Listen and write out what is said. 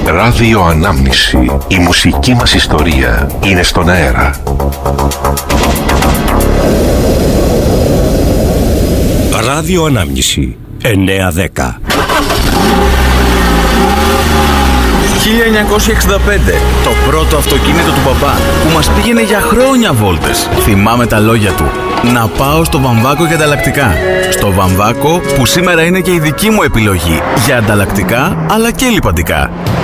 Ράδιο Ανάμνηση. Η μουσική μας ιστορία είναι στον αέρα. Ράδιο Ανάμνηση 9-10. 1965, το πρώτο αυτοκίνητο του μπαμπά που μας πήγαινε για χρόνια βόλτες. Θυμάμαι τα λόγια του. Να πάω στο Βαμβάκο για ανταλλακτικά. Στο Βαμβάκο που σήμερα είναι και η δική μου επιλογή για ανταλλακτικά αλλά και λιπαντικά.